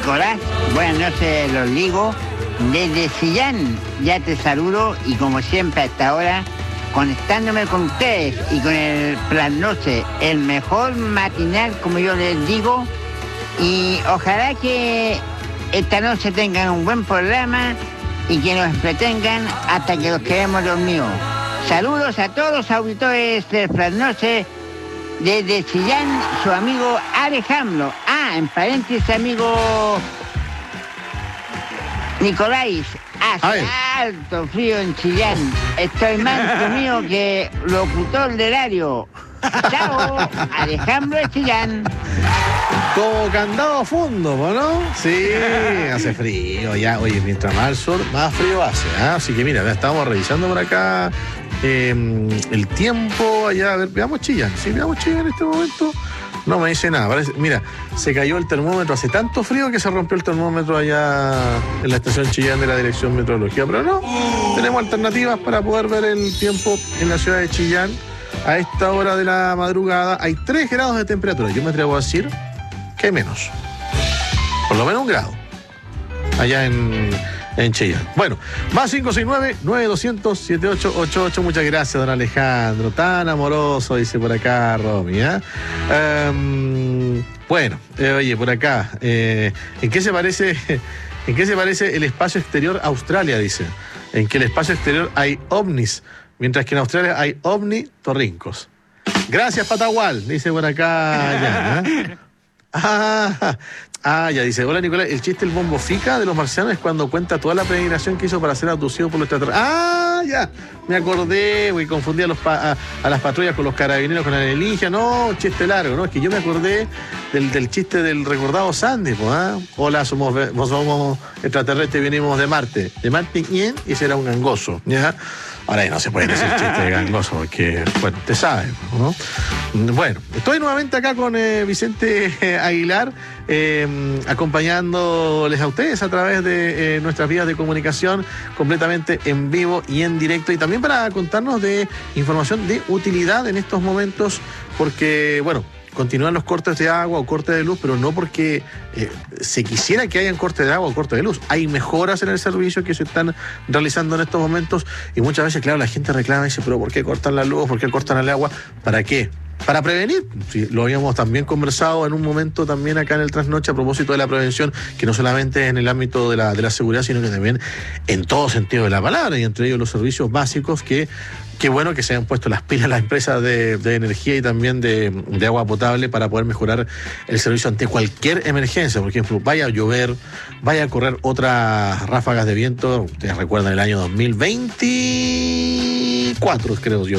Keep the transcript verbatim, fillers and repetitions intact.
Nicolás, buenas noches, los Ligos. Desde Chillán ya te saludo y como siempre hasta ahora, conectándome con ustedes y con el Plan Noche, el mejor matinal, como yo les digo, y ojalá que esta noche tengan un buen programa y que nos entretengan hasta que los quedemos dormidos. Saludos a todos los auditores del Plan Noche. Desde Chillán, su amigo Alejandro. Ah, en paréntesis, amigo Nicolás. Hace alto frío en Chillán. Estoy más comido que locutor del horario. Chao, Alejandro de Chillán. Como candado a fondo, ¿no? Sí, hace frío ya. Oye, mientras más al sur, más frío hace, ¿eh? Así que mira, ya estamos revisando por acá eh, el tiempo allá. A ver, veamos Chillán. Sí, veamos Chillán en este momento. No me dice nada. Parece, mira, se cayó el termómetro. Hace tanto frío que se rompió el termómetro allá en la estación Chillán de la Dirección Meteorología. Pero no, tenemos alternativas para poder ver el tiempo en la ciudad de Chillán. A esta hora de la madrugada hay tres grados de temperatura. Yo me atrevo a decir que hay menos. Por lo menos un grado. Allá en, en Chillán. Bueno, más cinco seis nueve, nueve dos cero cero, siete ocho ocho ocho. Muchas gracias, don Alejandro. Tan amoroso, dice por acá Romy. ¿eh? Um, bueno, eh, oye, por acá. Eh, ¿En qué se parece? ¿En qué se parece el espacio exterior a Australia? Dice. En que el espacio exterior hay ovnis, mientras que en Australia hay ovnitorrincos. Gracias, Patagual, dice por acá. Ya, ¿eh? Ah, ah, ya dice, hola Nicolás, el chiste del bombo fica de los marcianos es cuando cuenta toda la peregrinación que hizo para ser abducido por los extraterrestres. Ah, ya, me acordé, güey, confundí a, los pa- a, a las patrullas con los carabineros con alienígenas. No, chiste largo, no, es que yo me acordé del, del chiste del recordado Sandy, pues, ¿ah? Hola, somos, somos extraterrestres, venimos de Marte, de Marte, ¿quién? Y ese era un gangoso, ¿ya? Ahora no se puede decir chiste de gangoso porque, bueno, te sabe, ¿no? Bueno, estoy nuevamente acá con eh, Vicente eh, Aguilar, eh, acompañándoles a ustedes a través de eh, nuestras vías de comunicación completamente en vivo y en directo, y también para contarnos de información de utilidad en estos momentos, porque, bueno, continúan los cortes de agua o cortes de luz, pero no porque eh, se quisiera que hayan cortes de agua o cortes de luz. Hay mejoras en el servicio que se están realizando en estos momentos y muchas veces, claro, la gente reclama y dice, pero ¿por qué cortan la luz? ¿Por qué cortan el agua? ¿Para qué? Para prevenir. Sí, lo habíamos también conversado en un momento también acá en el Trasnoche a propósito de la prevención, que no solamente en el ámbito de la, de la seguridad, sino que también en todo sentido de la palabra, y entre ellos los servicios básicos que qué bueno que se hayan puesto las pilas las empresas de, de energía y también de, de agua potable para poder mejorar el servicio ante cualquier emergencia. Por ejemplo, vaya a llover, vaya a correr otras ráfagas de viento. Ustedes recuerdan el año dos mil veinticuatro, creo yo.